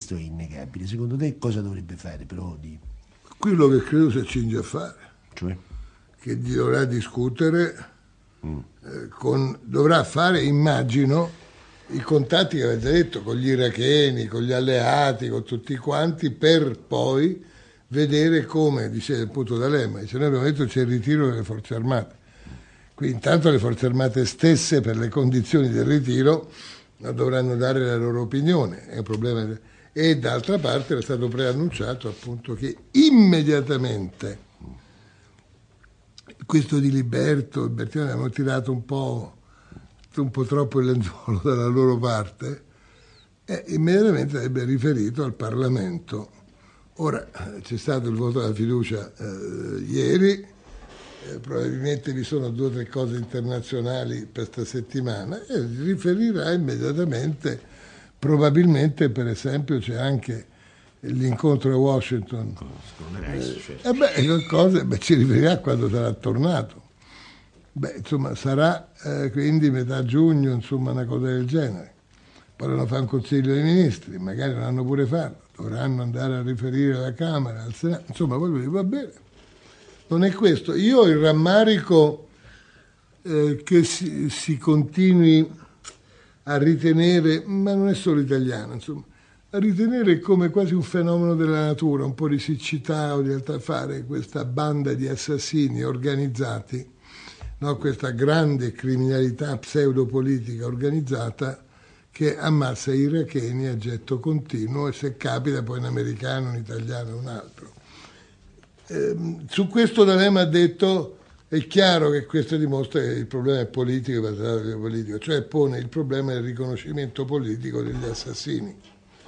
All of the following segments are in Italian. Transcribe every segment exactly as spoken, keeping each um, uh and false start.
Questo è innegabile. Secondo te cosa dovrebbe fare Prodi? Quello che credo si accinge a fare, Cioè? che dovrà discutere, Mm. eh, con, dovrà fare, immagino, i contatti che avete detto con gli iracheni, con gli alleati, con tutti quanti, per poi vedere come, dice appunto D'Alema, dice, noi abbiamo detto c'è il ritiro delle forze armate. Qui intanto le forze armate stesse, per le condizioni del ritiro, dovranno dare la loro opinione, è un problema. E d'altra parte era stato preannunciato appunto che immediatamente questo di Liberto, Bertino hanno tirato un po', un po' troppo il lenzuolo dalla loro parte e immediatamente avrebbe riferito al Parlamento. Ora c'è stato il voto della fiducia eh, ieri, eh, probabilmente vi sono due o tre cose internazionali per questa settimana e riferirà immediatamente, probabilmente per esempio c'è anche l'incontro a Washington. Eh, certo. E beh, cose, beh, ci riferirà quando sarà tornato. Beh, insomma, sarà eh, quindi metà giugno, insomma, una cosa del genere. Poi dovranno fare un consiglio dei ministri, magari dovranno pure farlo, dovranno andare a riferire alla Camera, al Senato, insomma, voglio dire, va bene. Non è questo. Io ho il rammarico eh, che si, si continui a ritenere, ma non è solo italiano, insomma, a ritenere come quasi un fenomeno della natura, un po' di siccità o di altra fare, questa banda di assassini organizzati, no? Questa grande criminalità pseudopolitica organizzata che ammazza i iracheni a getto continuo e se capita poi un americano, un italiano, un altro. Eh, su questo D'Alema ha detto è chiaro che questo dimostra che il problema è politico, politico, cioè pone il problema del riconoscimento politico degli assassini.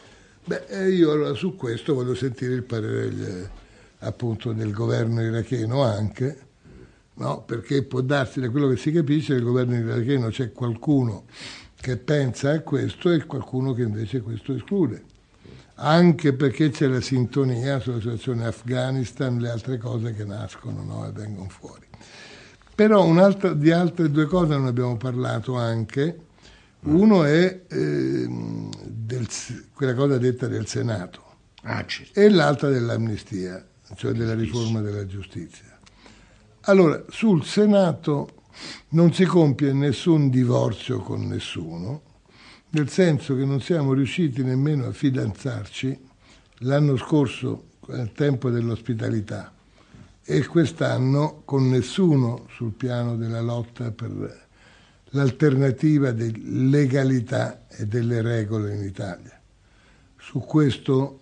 Beh, io allora su questo voglio sentire il parere degli, appunto del governo iracheno anche, no? Perché può darsi, da quello che si capisce, nel governo iracheno c'è qualcuno che pensa a questo e qualcuno che invece questo esclude. Anche perché c'è la sintonia sulla situazione Afghanistan, le altre cose che nascono, no? E vengono fuori. Però un'altra, di altre due cose non abbiamo parlato anche. Uno è eh, del, quella cosa detta del Senato Ah, certo. e l'altra dell'amnistia, cioè della riforma della giustizia. Allora, sul Senato non si compie nessun divorzio con nessuno, nel senso che non siamo riusciti nemmeno a fidanzarci l'anno scorso, al tempo dell'ospitalità, e quest'anno con nessuno sul piano della lotta per l'alternativa di legalità e delle regole in Italia. Su questo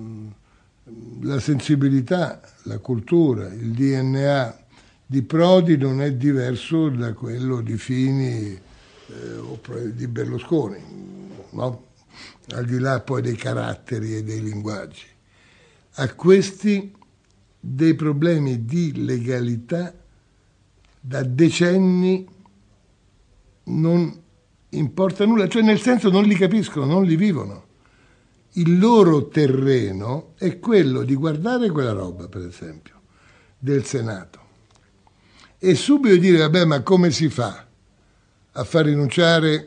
mh, la sensibilità, la cultura, il D N A di Prodi non è diverso da quello di Fini eh, o di Berlusconi, no? Al di là poi dei caratteri e dei linguaggi. A questi dei problemi di legalità da decenni non importa nulla, cioè nel senso non li capiscono, non li vivono. Il loro terreno è quello di guardare quella roba, per esempio, del Senato e subito dire, vabbè, ma come si fa a far rinunciare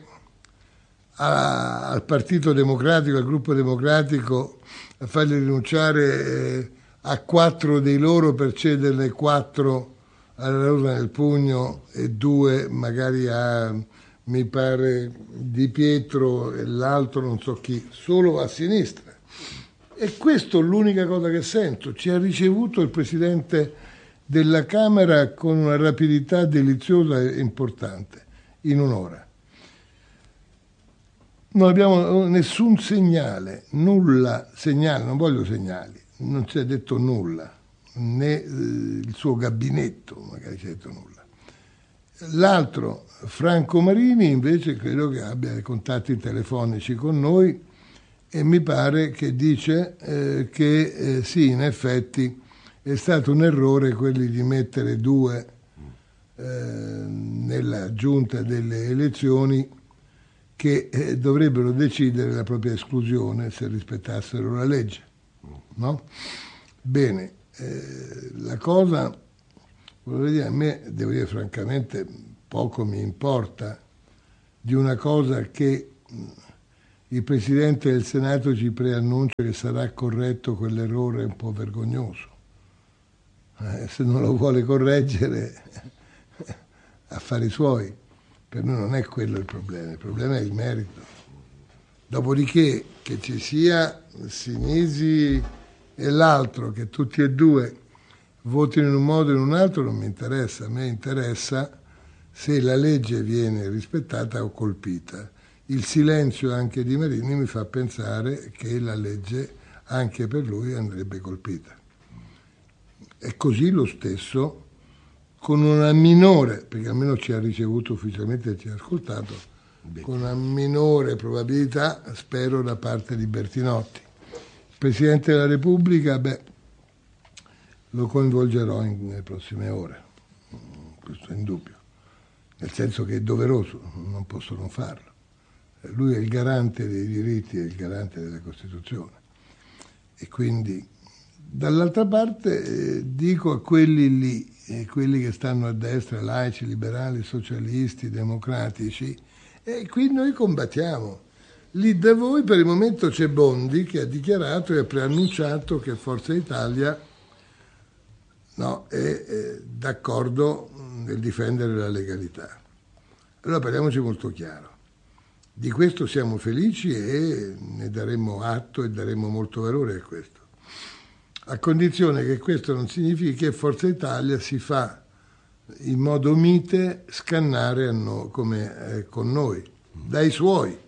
a, al Partito Democratico, al Gruppo Democratico, a farli rinunciare eh, a quattro dei loro per cederne quattro alla Rosa nel Pugno e due magari a, mi pare, Di Pietro e l'altro non so chi, solo a sinistra. E questa è l'unica cosa che sento. Ci ha ricevuto il Presidente della Camera con una rapidità deliziosa e importante, in un'ora. Non abbiamo nessun segnale, nulla, segnale, non voglio segnali, non ci ha detto nulla, né eh, il suo gabinetto magari ci ha detto nulla. L'altro, Franco Marini, invece credo che abbia dei contatti telefonici con noi e mi pare che dice eh, che eh, sì, in effetti è stato un errore quelli di mettere due eh, nella giunta delle elezioni che eh, dovrebbero decidere la propria esclusione se rispettassero la legge, no? Bene, eh, la cosa, volevo dire, a me, devo dire francamente, poco mi importa di una cosa che il Presidente del Senato ci preannuncia che sarà corretto quell'errore un po' vergognoso. Eh, se non lo vuole correggere, affari suoi. Per noi non è quello il problema, il problema è il merito. Dopodiché che ci sia Sinisi e l'altro, che tutti e due votino in un modo o in un altro, non mi interessa. A me interessa se la legge viene rispettata o colpita. Il silenzio anche di Marini mi fa pensare che la legge anche per lui andrebbe colpita. E così lo stesso con una minore, perché almeno ci ha ricevuto ufficialmente e ci ha ascoltato, con una minore probabilità, spero, da parte di Bertinotti. Il Presidente della Repubblica, beh, lo coinvolgerò in, nelle prossime ore, questo è indubbio, nel senso che è doveroso, non posso non farlo. Lui è il garante dei diritti, è il garante della Costituzione. E quindi, dall'altra parte, eh, dico a quelli lì, eh, quelli che stanno a destra, laici, liberali, socialisti, democratici, e qui noi combattiamo. Lì da voi per il momento c'è Bondi che ha dichiarato e ha preannunciato che Forza Italia no, è, è d'accordo nel difendere la legalità. Allora parliamoci molto chiaro. Di questo siamo felici e ne daremo atto e daremo molto valore a questo. A condizione che questo non significhi che Forza Italia si fa in modo mite scannare a no, come eh, con noi, dai suoi,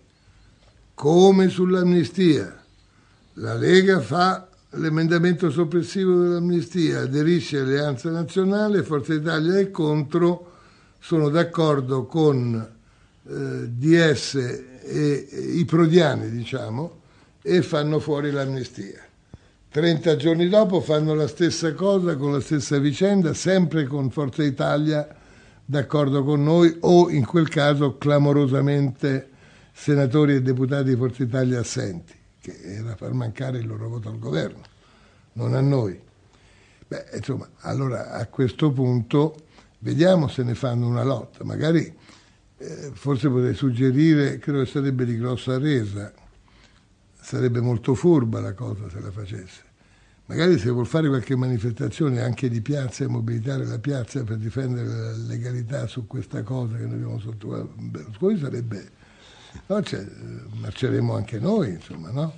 come sull'amnistia. La Lega fa l'emendamento soppressivo dell'amnistia, aderisce all'Alleanza Nazionale, Forza Italia è contro, sono d'accordo con eh, D S e, e i prodiani, diciamo, e fanno fuori l'amnistia. trenta giorni dopo fanno la stessa cosa con la stessa vicenda, sempre con Forza Italia d'accordo con noi o in quel caso clamorosamente senatori e deputati di Forza Italia assenti, che era far mancare il loro voto al governo, non a noi. Beh, insomma, allora a questo punto vediamo se ne fanno una lotta. Magari eh, forse potrei suggerire, credo che sarebbe di grossa resa, sarebbe molto furba la cosa se la facesse. Magari se vuol fare qualche manifestazione anche di piazza e mobilitare la piazza per difendere la legalità su questa cosa che noi abbiamo sotto Berlusconi sarebbe... No, cioè, marceremo anche noi, insomma, no?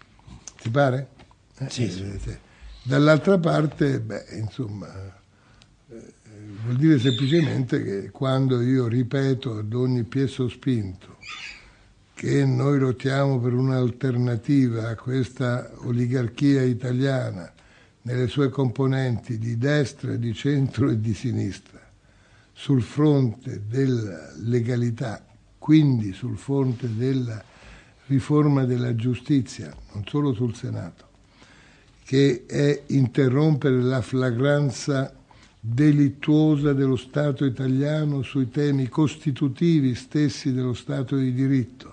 Ti pare? Eh, sì, sì. Eh, sì. Dall'altra parte, beh, insomma, eh, vuol dire semplicemente che quando io ripeto ad ogni piè sospinto che noi lottiamo per un'alternativa a questa oligarchia italiana nelle sue componenti di destra, di centro e di sinistra, sul fronte della legalità, quindi sul fronte della riforma della giustizia, non solo sul Senato, che è interrompere la flagranza delittuosa dello Stato italiano sui temi costitutivi stessi dello Stato di diritto,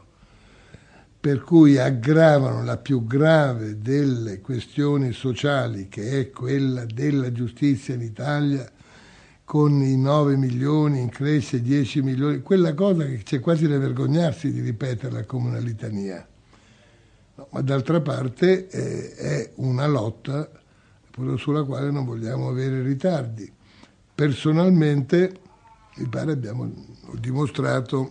per cui aggravano la più grave delle questioni sociali, che è quella della giustizia in Italia, con i nove milioni in crescita, dieci milioni, quella cosa che c'è quasi da vergognarsi di ripeterla come una litania. No, ma d'altra parte eh, è una lotta sulla quale non vogliamo avere ritardi. Personalmente, mi pare abbiamo dimostrato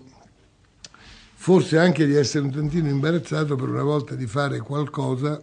forse anche di essere un tantino imbarazzato per una volta di fare qualcosa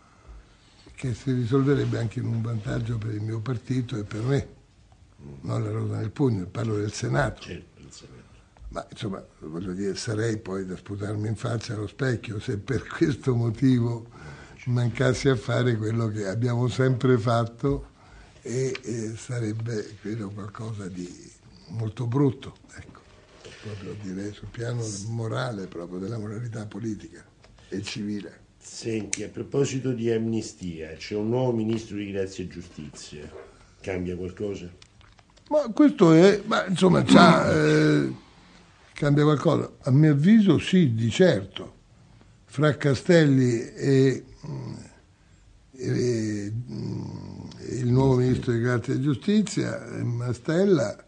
che si risolverebbe anche in un vantaggio per il mio partito e per me, non la rosa nel pugno, parlo del Senato. Ma insomma, voglio dire, sarei poi da sputarmi in faccia allo specchio se per questo motivo mancassi a fare quello che abbiamo sempre fatto e, e sarebbe, credo, qualcosa di molto brutto, ecco. Proprio direi sul piano morale, proprio della moralità politica e civile. Senti, a proposito di amnistia, c'è un nuovo ministro di Grazia e Giustizia. Cambia qualcosa? Ma questo è, ma insomma, c'ha, eh, cambia qualcosa? A mio avviso sì, di certo. Fra Castelli e, e, e il nuovo ministro di Grazia e Giustizia, Mastella,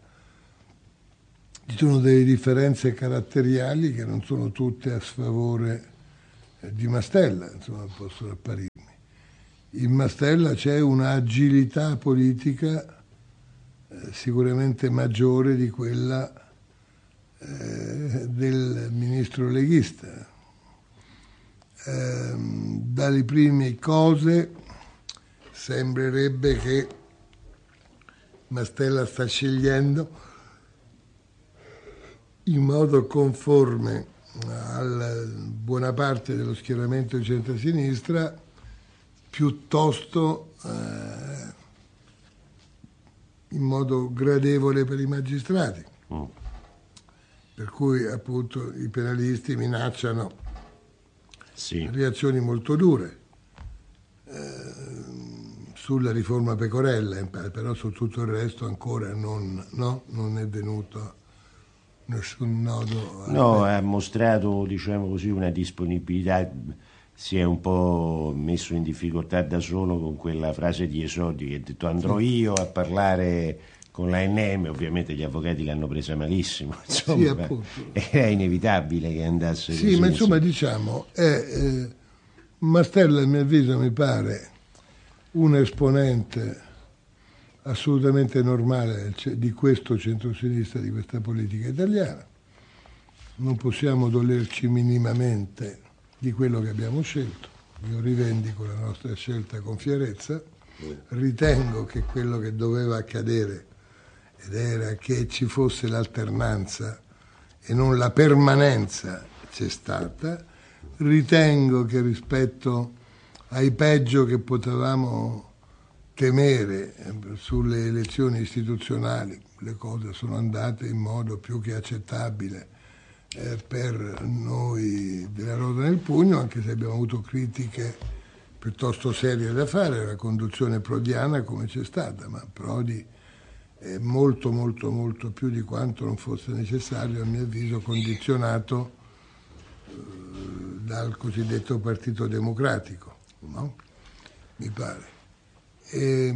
ci sono delle differenze caratteriali che non sono tutte a sfavore di Mastella, insomma, possono apparirmi. In Mastella c'è un'agilità politica eh, sicuramente maggiore di quella eh, del ministro leghista. Eh, dalle prime cose sembrerebbe che Mastella sta scegliendo in modo conforme alla buona parte dello schieramento di centrosinistra, piuttosto eh, in modo gradevole per i magistrati. Mm. Per cui appunto i penalisti minacciano sì. reazioni molto dure eh, sulla riforma Pecorella, però su tutto il resto ancora non, no? non è venuto nessun nodo. No, ha mostrato, diciamo così, una disponibilità, si è un po' messo in difficoltà da solo con quella frase di esordio che ha detto andrò sì. io a parlare con l'A N M, ovviamente gli avvocati l'hanno presa malissimo, insomma, sì, appunto. Era inevitabile che andasse sì, così. Ma insomma diciamo, è, eh, Mastella a mio avviso mi pare un esponente assolutamente normale di questo centrosinistra, di questa politica italiana. Non possiamo dolerci minimamente di quello che abbiamo scelto. Io rivendico la nostra scelta con fierezza, ritengo che quello che doveva accadere ed era che ci fosse l'alternanza e non la permanenza c'è stata. Ritengo che rispetto ai peggio che potevamo temere sulle elezioni istituzionali le cose sono andate in modo più che accettabile eh, per noi della Rosa nel Pugno, anche se abbiamo avuto critiche piuttosto serie da fare alla conduzione prodiana come c'è stata, ma Prodi è molto molto molto più di quanto non fosse necessario, a mio avviso, condizionato eh, dal cosiddetto Partito Democratico, no? Mi pare. E,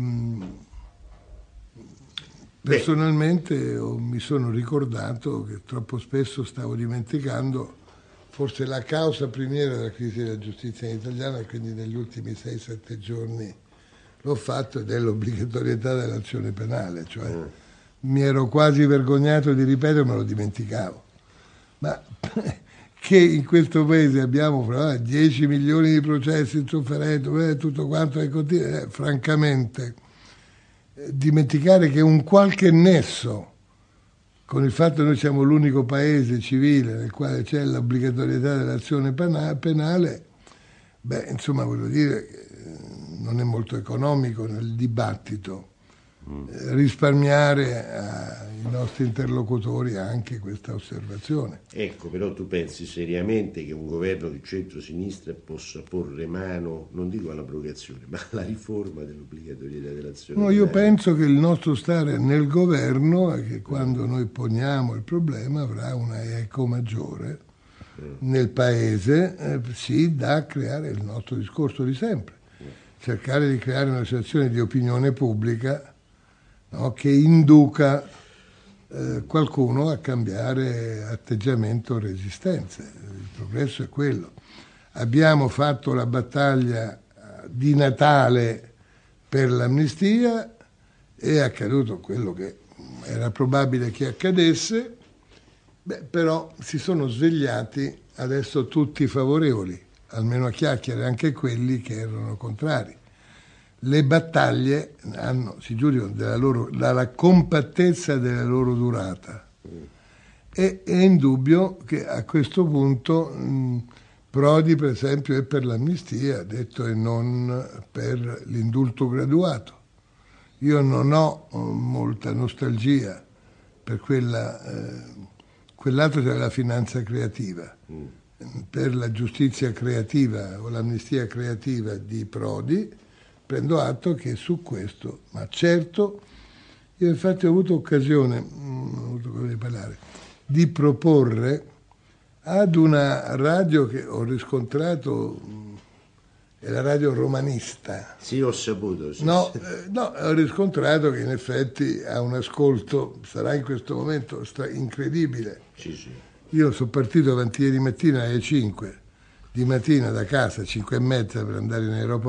personalmente oh, mi sono ricordato che troppo spesso stavo dimenticando forse la causa primiera della crisi della giustizia italiana, e quindi negli ultimi sei sette giorni l'ho fatto, ed è l'obbligatorietà dell'azione penale, cioè mm. mi ero quasi vergognato di ripetere, me lo dimenticavo. Ma che in questo paese abbiamo fra dieci milioni di processi in sofferenza, eh, tutto quanto è continua, eh, francamente eh, dimenticare che un qualche nesso con il fatto che noi siamo l'unico paese civile nel quale c'è l'obbligatorietà dell'azione penale, beh, insomma, voglio dire, non è molto economico nel dibattito mm. eh, risparmiare ai nostri interlocutori anche questa osservazione. Ecco, però tu pensi seriamente che un governo di centro-sinistra possa porre mano, non dico all'abrogazione, ma alla riforma dell'obbligatorietà dell'azione no, penale? Io penso che il nostro stare nel governo è che quando noi poniamo il problema avrà una eco maggiore mm. nel paese, eh, sì, da creare il nostro discorso di sempre. Cercare di creare una situazione di opinione pubblica, no, che induca eh, qualcuno a cambiare atteggiamento o resistenze. Il progresso è quello. Abbiamo fatto la battaglia di Natale per l'amnistia e è accaduto quello che era probabile che accadesse, beh, però si sono svegliati adesso tutti favorevoli, almeno a chiacchiere, anche quelli che erano contrari. Le battaglie hanno, si giudicano della loro, dalla compattezza della loro durata. E è indubbio che a questo punto mh, Prodi, per esempio, è per l'amnistia, ha detto, e non per l'indulto graduato. Io non ho oh, molta nostalgia per quella, eh, quell'altro che era la finanza creativa. Mm. Per la giustizia creativa o l'amnistia creativa di Prodi, prendo atto che su questo, ma certo, io infatti ho avuto occasione, mh, ho avuto occasione di parlare, di proporre ad una radio che ho riscontrato, mh, è la radio romanista. Sì, ho saputo. Sì, no, sì. Eh, no, ho riscontrato che in effetti ha un ascolto, sarà in questo momento stra- incredibile. Sì, sì. Io sono partito avanti ieri mattina alle cinque di mattina da casa, cinque e mezza per andare in aeroporto,